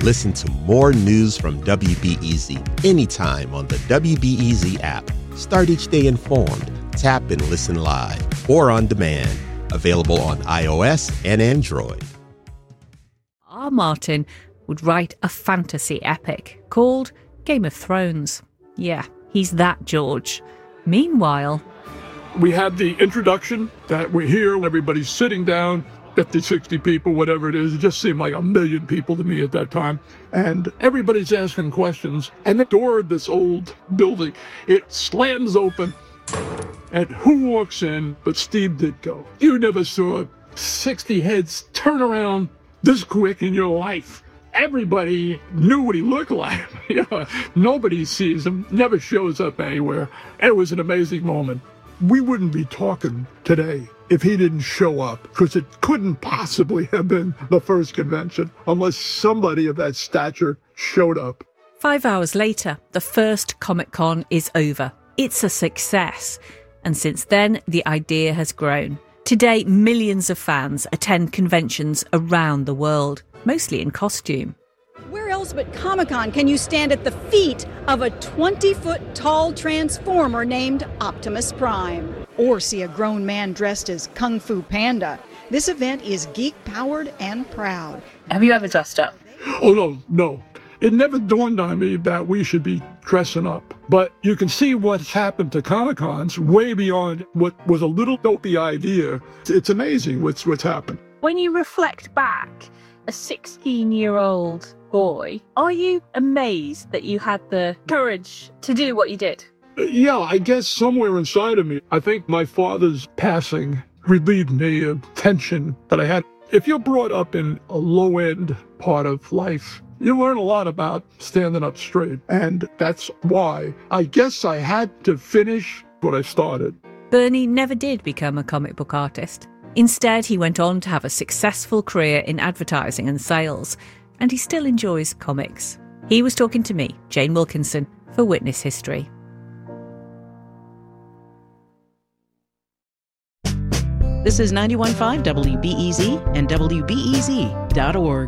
Listen to more news from WBEZ anytime on the WBEZ app. Start each day informed. Tap and listen live or on demand. Available on iOS and Android. R. Martin would write a fantasy epic called Game of Thrones. Yeah, he's that George. Meanwhile, we had the introduction that we're here, everybody's sitting down, 50, 60 people, whatever it is. It just seemed like 1 million people to me at that time. And everybody's asking questions. And the door of this old building, it slams open. And who walks in but Steve Ditko? You never saw 60 heads turn around this quick in your life. Everybody knew what he looked like. Nobody sees him, never shows up anywhere. And it was an amazing moment. We wouldn't be talking today if he didn't show up, because it couldn't possibly have been the first convention unless somebody of that stature showed up. 5 hours later, the first Comic-Con is over. It's a success. And since then, the idea has grown. Today, millions of fans attend conventions around the world, mostly in costume. Where else but Comic-Con can you stand at the feet of a 20-foot-tall Transformer named Optimus Prime? Or see a grown man dressed as Kung Fu Panda? This event is geek-powered and proud. Have you ever dressed up? Oh, no. It never dawned on me that we should be dressing up. But you can see what's happened to Comic-Cons way beyond what was a little dopey idea. It's amazing what's happened. When you reflect back, a 16-year-old boy, are you amazed that you had the courage to do what you did? Yeah, I guess somewhere inside of me, I think my father's passing relieved me of tension that I had. If you're brought up in a low-end part of life, you learn a lot about standing up straight. And that's why I guess I had to finish what I started. Bernie never did become a comic book artist. Instead, he went on to have a successful career in advertising and sales, and he still enjoys comics. He was talking to me, Jane Wilkinson, for Witness History. This is 91.5 WBEZ and WBEZ.org.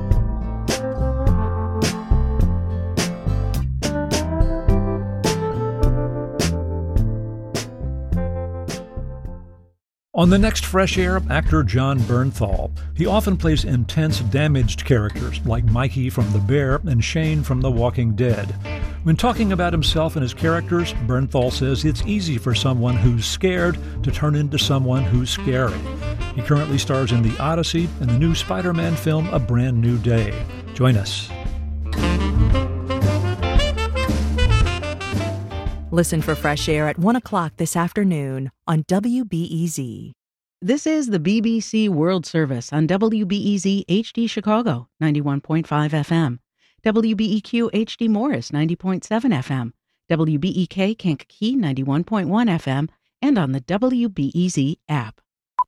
On the next Fresh Air, actor Jon Bernthal. He often plays intense, damaged characters like Mikey from The Bear and Shane from The Walking Dead. When talking about himself and his characters, Bernthal says it's easy for someone who's scared to turn into someone who's scary. He currently stars in The Odyssey and the new Spider-Man film A Brand New Day. Join us. Listen for Fresh Air at 1 o'clock this afternoon on WBEZ. This is the BBC World Service on WBEZ HD Chicago, 91.5 FM. WBEQ HD Morris, 90.7 FM. WBEK Kankakee, 91.1 FM. And on the WBEZ app.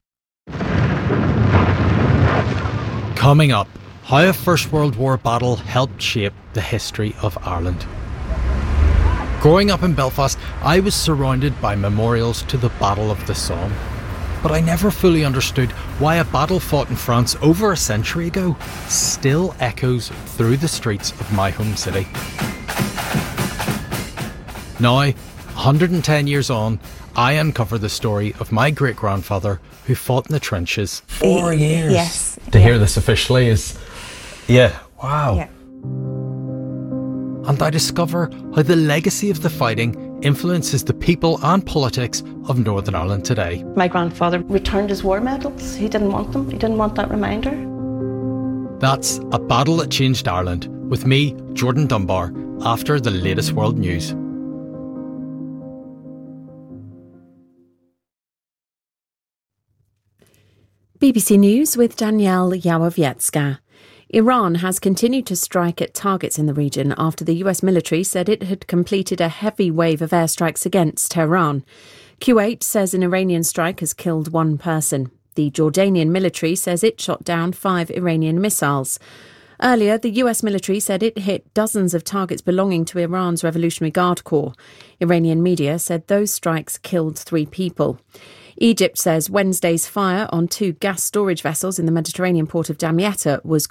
Coming up, how a First World War battle helped shape the history of Ireland. Growing up in Belfast, I was surrounded by memorials to the Battle of the Somme. But I never fully understood why a battle fought in France over a century ago still echoes through the streets of my home city. Now, 110 years on, I uncover the story of my great-grandfather who fought in the trenches. 4 years. Yes. To hear this officially is, wow. Yeah. And I discover how the legacy of the fighting influences the people and politics of Northern Ireland today. My grandfather returned his war medals. He didn't want them. He didn't want that reminder. That's A Battle That Changed Ireland, with me, Jordan Dunbar, after the latest world news. BBC News with Danielle Yawowiecka. Iran has continued to strike at targets in the region after the US military said it had completed a heavy wave of airstrikes against Tehran. Kuwait says an Iranian strike has killed one person. The Jordanian military says it shot down 5 Iranian missiles. Earlier, the US military said it hit dozens of targets belonging to Iran's Revolutionary Guard Corps. Iranian media said those strikes killed 3 people. Egypt says Wednesday's fire on 2 gas storage vessels in the Mediterranean port of Damietta was